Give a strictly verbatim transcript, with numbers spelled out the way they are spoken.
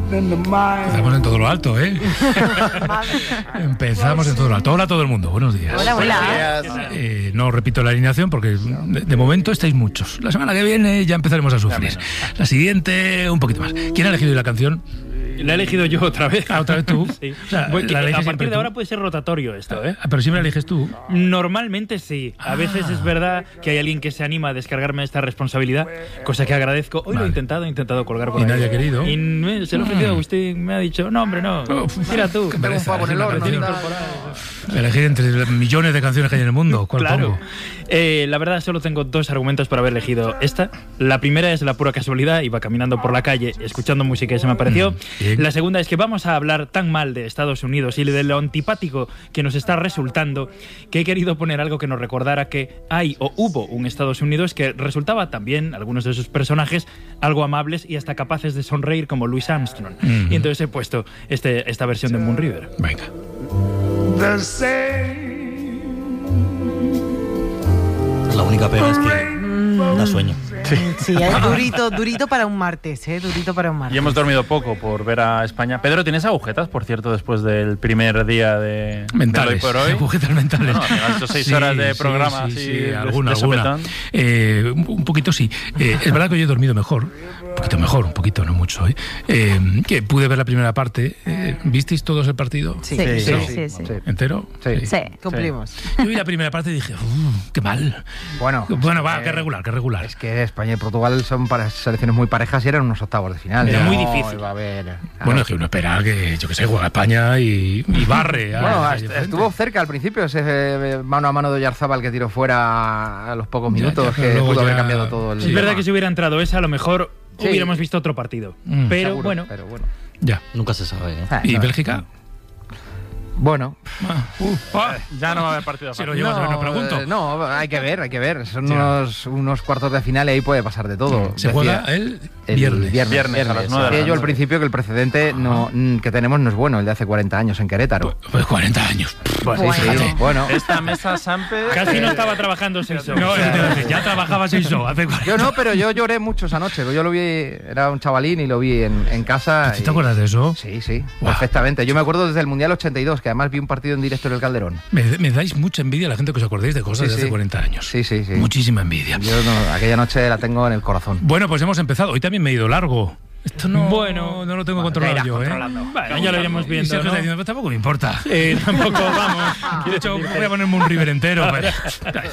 Empezamos en todo lo alto, ¿eh? Empezamos en todo lo alto. Hola a todo el mundo, buenos días. Hola, hola. Eh, no repito la alineación porque de, de momento estáis muchos. La semana que viene ya empezaremos a sufrir. La siguiente, un poquito más. ¿Quién ha elegido la canción? La he elegido yo otra vez. Ah, ¿otra vez tú? Sí. O sea, Voy, que la a eliges partir de tú. ahora puede ser rotatorio esto, ¿eh? Ah, pero siempre la eliges tú. Normalmente sí. A Ah. veces es verdad que hay alguien que se anima a descargarme esta responsabilidad, cosa que agradezco. Hoy Vale. lo he intentado, he intentado colgar por Y ahí. nadie ha querido. Y me, se lo he ofrecido a Agustín, me ha dicho, no, hombre, no, Uf, mira tú. qué pereza, pavo en el es una horno, canción. tal. Elegir entre las millones de canciones que hay en el mundo. ¿Cuál Claro. pongo? Eh, la verdad, solo tengo dos argumentos para haber elegido esta. La primera es la pura casualidad. Iba caminando por la calle escuchando música y se me apareció. bien. La segunda es que vamos a hablar tan mal de Estados Unidos y de lo antipático que nos está resultando que he querido poner algo que nos recordara que hay o hubo un Estados Unidos que resultaba también, algunos de sus personajes, algo amables y hasta capaces de sonreír como Louis Armstrong. Mm. Y entonces he puesto este, esta versión de Moon River. Venga. La única pega es que da sueño. Sí, es durito, durito para un martes, ¿eh? Durito para un martes. Y hemos dormido poco por ver a España. Pedro, ¿tienes agujetas, por cierto, después del primer día de, Mentales, de hoy por hoy? agujetas mentales. Bueno, al final, seis horas de programa, sí, así, sí, de- alguna, de alguna. sopetón. Eh, un, un poquito sí. Eh, es verdad que hoy he dormido mejor, un poquito mejor, un poquito, no mucho. ¿eh? Eh, que pude ver la primera parte. Eh, ¿Visteis todos el partido? Sí, Sí, sí, sí, sí, sí. sí. ¿Entero? Sí. Sí, cumplimos. Yo vi la primera parte y dije, "Uh, qué mal. Bueno, Bueno, va, eh, qué regular, qué regular. es que España y Portugal son para selecciones muy parejas y eran unos octavos de final. Era No muy difícil. iba a haber- Bueno, claro. es que uno espera que, yo que sé, juega España y, y barre. a- Bueno, a- est- frente. estuvo cerca al principio ese eh, mano a mano de Oyarzábal que tiró fuera a los pocos Ya, minutos, ya, pero que luego pudo haber ya- cambiado todo el Sí. Es verdad que si hubiera entrado esa, a lo mejor Sí. hubiéramos visto otro partido. Mm. Pero Seguro, bueno, pero bueno. Ya. Nunca se sabe, ¿eh? Ah, ¿Y no. Bélgica? Bueno, Ah, uh, ah. Ya no va a haber partido. Si lo fácil. llevas a ver, no pregunto. eh, no, hay que ver, hay que ver. Son Ya. unos, unos cuartos de final y ahí puede pasar de todo. Se Decía- juega el El viernes. viernes, Viernes a las nueve de la Decía yo al noche. principio que el precedente no, mm, que tenemos no es bueno, el de hace cuarenta años en Querétaro. Pues cuarenta años. Pues, Bueno. fíjate. Bueno, Esta mesa, Sampe... casi no estaba trabajando seis horas. No, entonces, ya trabajaba seis horas. Hace cuarenta. yo no, pero yo lloré mucho esa noche. Yo lo vi, era un chavalín y lo vi en, en casa. ¿Tú te y- acuerdas de eso? Sí, sí, Guau. perfectamente. Yo me acuerdo desde el Mundial ochenta y dos, que además vi un partido en directo en el Calderón. Me, me dais mucha envidia a la gente que os acordéis de cosas Sí, de hace sí. cuarenta años. Sí, sí, sí. Muchísima envidia. Yo no- aquella noche la tengo en el corazón. Bueno, pues hemos empezado. Hoy también me he ido largo. Esto no, Bueno, no lo tengo bueno, controlado ya irás yo, ¿eh? controlando. Bueno, ya lo iremos Y viendo, Sergio ¿no? está diciendo, "Pues tampoco me importa. Eh, tampoco vamos. De hecho, voy a ponerme un River entero. Pero...